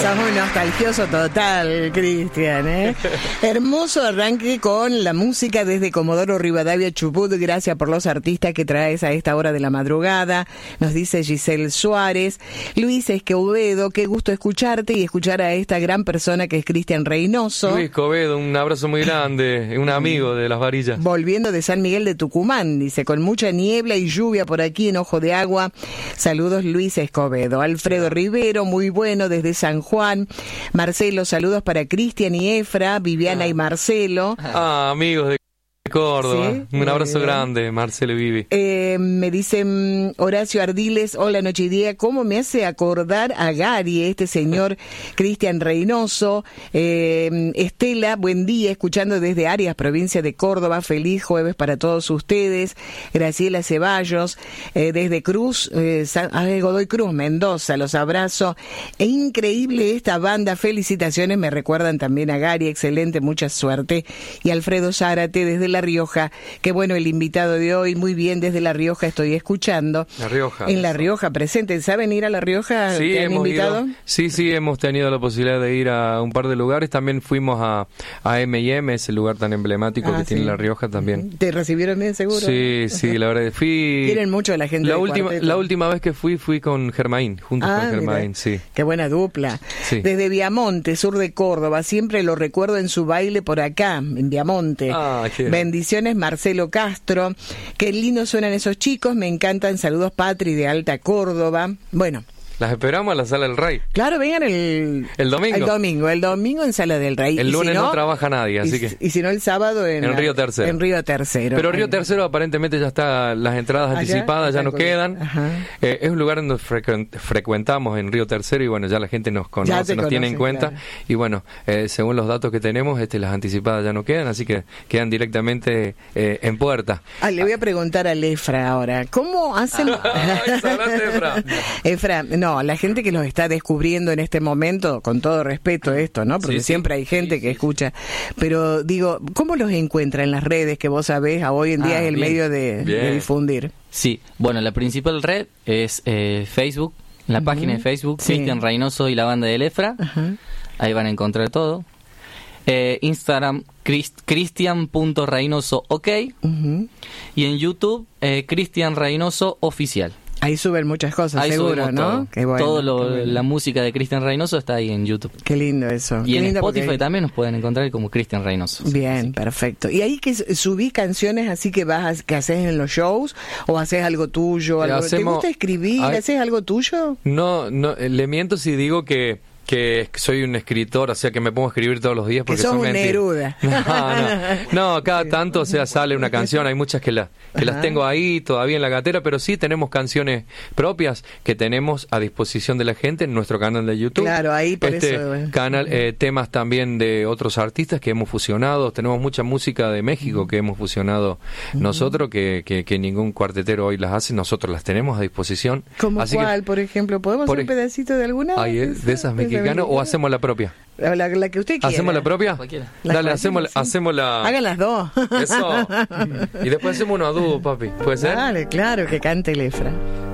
Sos muy nostalgioso total, Cristian, ¿eh? Hermoso arranque con la música desde Comodoro Rivadavia, Chubut. Gracias por los artistas que traes a esta hora de la madrugada. Nos dice Giselle Suárez. Luis Escobedo, qué gusto escucharte y escuchar a esta gran persona que es Cristian Reynoso. Luis Escobedo, un abrazo muy grande, un amigo de Las Varillas. Volviendo de San Miguel de Tucumán, dice, con mucha niebla y lluvia por aquí en Ojo de Agua. Saludos, Luis Escobedo. Alfredo Rivero, muy bueno, desde San Juan. Marcelo, saludos para Cristian y Efra, Viviana y Marcelo. Amigos de Córdoba. ¿Sí? Un abrazo grande, Marcelo y Vivi. Me dice Horacio Ardiles, hola Noche y Día, ¿cómo me hace acordar a Gary, este señor Cristian Reynoso? Estela, buen día, escuchando desde Arias, provincia de Córdoba, feliz jueves para todos ustedes. Graciela Ceballos, desde Cruz, Godoy Cruz, Mendoza, los abrazo. Increíble esta banda, felicitaciones, me recuerdan también a Gary, excelente, mucha suerte. Y Alfredo Zárate, desde La Rioja, qué bueno el invitado de hoy, muy bien, desde La Rioja estoy escuchando. La Rioja. En La Rioja, presente. ¿Saben ir a La Rioja? Sí, ¿Te han invitado? Sí, hemos tenido la posibilidad de ir a un par de lugares. También fuimos a M&M, ese lugar tan emblemático que tiene La Rioja también. ¿Te recibieron bien, seguro? Sí, la verdad que fui. Quieren mucho a la gente La última vez que fui con Germain, juntos con Germain, sí. Qué buena dupla. Sí. Desde Viamonte, sur de Córdoba, siempre lo recuerdo en su baile por acá, en Viamonte. Bendiciones, Marcelo Castro. Qué lindo suenan esos chicos, me encantan. Saludos, Patri, de Alta Córdoba. Bueno. Las esperamos a la Sala del Rey. Claro, vengan el domingo. El domingo en Sala del Rey. El lunes no trabaja nadie, así que... Y si no, el sábado en Río Tercero. En Río Tercero. Pero Río Tercero aparentemente ya está, las entradas anticipadas ya no quedan. Es un lugar donde frecuentamos en Río Tercero y bueno, ya la gente nos conoce, nos tiene en cuenta. Claro. Y bueno, según los datos que tenemos, las anticipadas ya no quedan, así que quedan directamente en puerta. Le voy a preguntar a Efra ahora. ¿Cómo hacen...? Efra, no, la gente que los está descubriendo en este momento, con todo respeto esto, ¿no? Porque siempre hay gente que escucha. Pero digo, ¿cómo los encuentra en las redes que vos sabés? Hoy en día es el medio de difundir. Sí, bueno, la principal red es Facebook, la página de Facebook, Cristian Reynoso y la banda del Efra. Ahí van a encontrar todo. Instagram, Cristian.Reynoso OK. Y en YouTube, Cristian Reynoso Oficial. Ahí suben muchas cosas, ahí seguro, ¿no? Todo. Qué bueno, La música de Cristian Reynoso está ahí en YouTube. Qué lindo eso. Y en Spotify también nos pueden encontrar como Cristian Reynoso. Bien, perfecto. ¿Y ahí que subís canciones así que que haces en los shows? ¿O haces algo tuyo? ¿Te gusta escribir? ¿Haces algo tuyo? No, le miento si digo que soy un escritor, o sea, que me pongo a escribir todos los días porque sos un Neruda. No, cada tanto, sale una canción, hay muchas que las tengo ahí todavía en la gatera, pero sí tenemos canciones propias que tenemos a disposición de la gente en nuestro canal de YouTube. Claro, ahí por eso. Canal, temas también de otros artistas que hemos fusionado, tenemos mucha música de México que hemos fusionado nosotros, que ningún cuartetero hoy las hace, nosotros las tenemos a disposición. ¿Como cuál, por ejemplo? ¿Podemos hacer un pedacito de alguna? De esas mexicanas. ¿O hacemos la propia? La que usted quiera. ¿Hacemos la propia? Dale, hacemos la... Hagan las dos. Eso. Y después hacemos uno a dúo, papi. ¿Puede ser? Dale, claro, que cante el Efra.